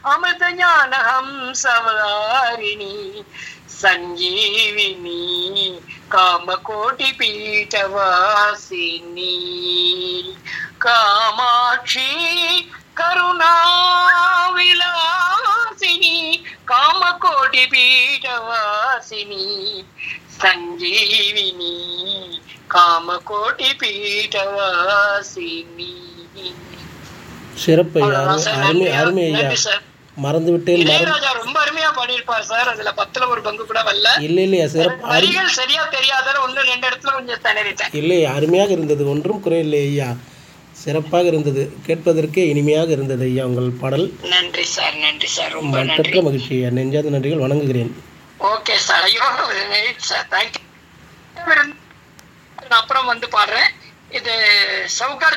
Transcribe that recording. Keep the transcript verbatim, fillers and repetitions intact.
அமிர்த ஞான ஹம்சவாரிணி சஞ்சீவினி காமகோட்டி பீட்டவாசினி காமாட்சி கருணாவிலாசினி காமகோட்டி பீட்டவாசினி சஞ்சீவினி காமகோட்டி பீட்டவாசினி. சிறப்பு ஐயா, அருமை அருமை ஐயா. மறந்து விட்டேன். இளையராஜா ரொம்ப அருமையா பாடியிருப்பார் சார். அதுல பத்துல ஒரு பங்கு கூட வரல. இல்ல இல்லையா, சிறப்பு. வரிகள் சரியா தெரியாத ஒன்று ரெண்டு இடத்துல கொஞ்சம் திணறிட்டேன். இல்லை, அருமையாக இருந்தது, ஒன்றும் குறையில்லை ஐயா. சிறப்பாக இருந்தது, கேட்பதற்கே இனிமையாக இருந்தது ஐயா உங்கள் பாடல். நன்றி சார், நன்றி சார், ரொம்ப நன்றி. பெற்ற மகிழ்ச்சி ஐயா, நெஞ்சாத நன்றிகள், வணங்குகிறேன். ஓகே சார், ஐயோ சார், தேங்க்யூ. அப்புறம் வந்து பாடுறேன். இது சவுகார்